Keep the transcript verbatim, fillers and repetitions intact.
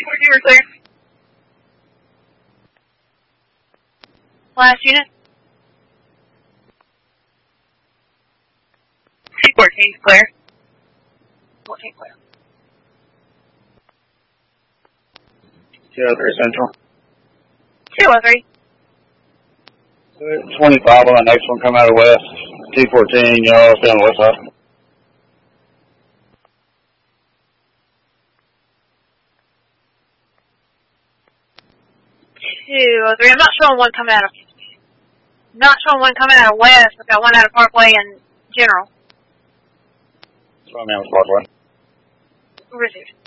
fourteen, we're clear. Last unit. C fourteen, clear. fourteen, clear. two oh three Central. two oh three. twenty-five on the next one, come out of west. T fourteen, y'all, stay on the west side. two oh three. I'm not showing one coming out of, not showing one coming out of west. I've got one out of Parkway and General. Throw me on the Parkway. Received.